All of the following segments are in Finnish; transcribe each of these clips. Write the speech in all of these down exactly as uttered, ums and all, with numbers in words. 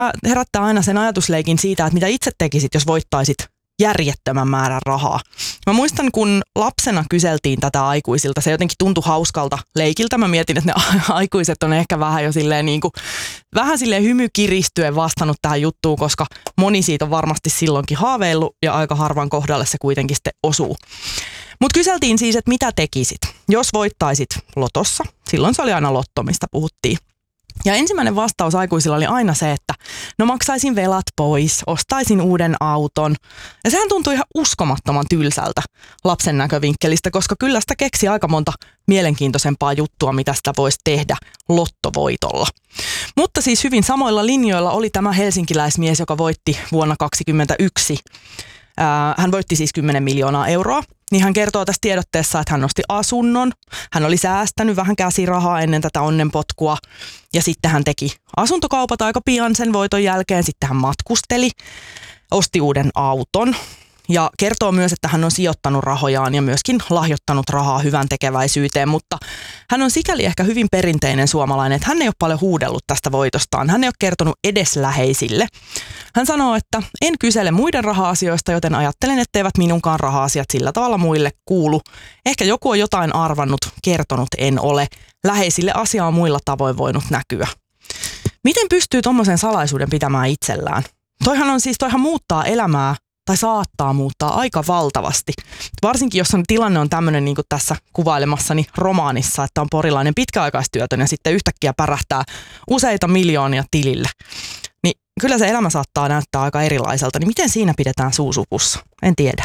herättää aina sen ajatusleikin siitä, että mitä itse tekisit, jos voittaisit järjettömän määrän rahaa. Mä muistan, kun lapsena kyseltiin tätä aikuisilta, se jotenkin tuntui hauskalta leikiltä. Mä mietin, että ne aikuiset on ehkä vähän jo silleen niin kuin, vähän silleen hymy kiristyen vastannut tähän juttuun, koska moni siitä on varmasti silloinkin haaveillut ja aika harvan kohdalle se kuitenkin sitten osuu. Mutta kyseltiin siis, että mitä tekisit, jos voittaisit lotossa. Silloin se oli aina lotto, mistä puhuttiin. Ja ensimmäinen vastaus aikuisilla oli aina se, että no maksaisin velat pois, ostaisin uuden auton. Ja sehän tuntui ihan uskomattoman tylsältä lapsen näkövinkkelistä, koska kyllä sitä keksi aika monta mielenkiintoisempaa juttua, mitä sitä voisi tehdä lottovoitolla. Mutta siis hyvin samoilla linjoilla oli tämä helsinkiläismies, joka voitti vuonna kaksituhattakaksikymmentäyksi. Hän voitti siis kymmenen miljoonaa euroa. Niin hän kertoo tässä tiedotteessa, että hän nosti asunnon, hän oli säästänyt vähän käsirahaa ennen tätä onnenpotkua ja sitten hän teki asuntokaupat aika pian sen voiton jälkeen, sitten hän matkusteli, osti uuden auton ja kertoo myös, että hän on sijoittanut rahojaan ja myöskin lahjoittanut rahaa hyvän tekeväisyyteen, mutta hän on sikäli ehkä hyvin perinteinen suomalainen, että hän ei ole paljon huudellut tästä voitostaan, hän ei ole kertonut edes läheisille. Hän sanoo, että en kysele muiden raha-asioista, joten ajattelen, etteivät minunkaan raha-asiat sillä tavalla muille kuulu. Ehkä joku on jotain arvannut, kertonut en ole. Läheisille asia on muilla tavoin voinut näkyä. Miten pystyy tommosen salaisuuden pitämään itsellään? Toihan on siis, toihan muuttaa elämää tai saattaa muuttaa aika valtavasti. Varsinkin jos on, tilanne on tämmöinen niin kuin tässä kuvailemassani romaanissa, että on porilainen pitkäaikaistyötön ja sitten yhtäkkiä pärähtää useita miljoonia tilille. Niin kyllä se elämä saattaa näyttää aika erilaiselta, niin miten siinä pidetään suusupussa? En tiedä.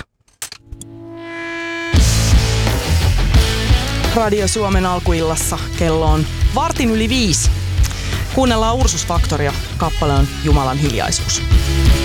Radio Suomen alkuillassa kello on vartin yli viisi. Kuunnellaan Ursus Factoria, kappale on Jumalan hiljaisuus.